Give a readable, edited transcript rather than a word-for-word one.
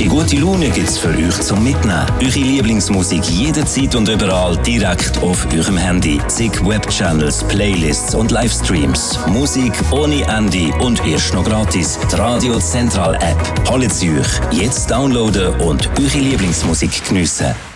gute Laune gibt's für euch zum Mitnehmen. Eure Lieblingsmusik jederzeit und überall direkt auf eurem Handy. Zig Webchannels, Playlists und Livestreams. Musik ohne Ende und erst noch gratis. Die Radio Central App. Holt sie euch jetzt downloaden und eure Lieblingsmusik geniessen.